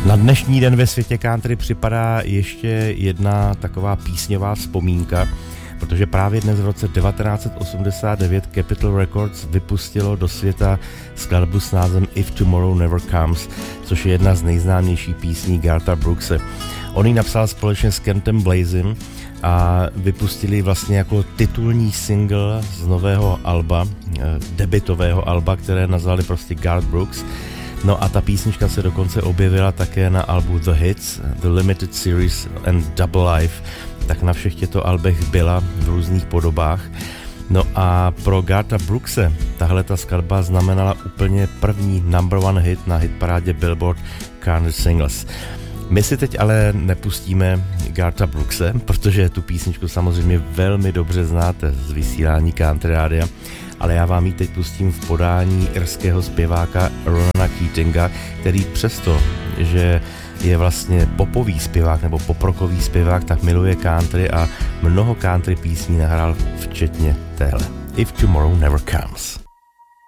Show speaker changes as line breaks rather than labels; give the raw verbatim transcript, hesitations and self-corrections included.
Na dnešní den ve světě country připadá ještě jedna taková písňová vzpomínka, protože právě dnes v roce devatenáct osmdesát devět Capitol Records vypustilo do světa skladbu s názvem If Tomorrow Never Comes, což je jedna z nejznámějších písní Gartha Brookse. On ji napsal společně s Kentem Blazem a vypustili vlastně jako titulní single z nového alba, debutového alba, které nazvali prostě Garth Brooks. No a ta písnička se dokonce objevila také na albu The Hits, The Limited Series and Double Life, tak na všech těchto albech byla v různých podobách. No a pro Gartha Brookse tahle ta skladba znamenala úplně první number one hit na hitparádě Billboard Country Singles. My si teď ale nepustíme Gartha Brookse, protože tu písničku samozřejmě velmi dobře znáte z vysílání Country Rádia, ale já vám ji teď pustím v podání irského zpěváka Ronana Keatinga, který přesto, že je vlastně popový zpěvák nebo poprokový zpěvák, tak miluje country a mnoho country písní nahrál včetně téhle. If Tomorrow Never Comes.